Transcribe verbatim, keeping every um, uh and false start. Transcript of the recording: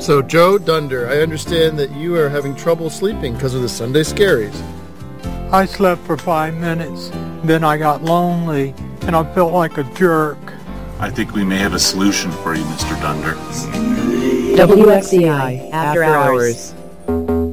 So, Joe Dunder, I understand that you are having trouble sleeping because of the Sunday Scaries. I slept for five minutes, then I got lonely, and I felt like a jerk. I think we may have a solution for you, Mister Dunder. W X C I After Hours.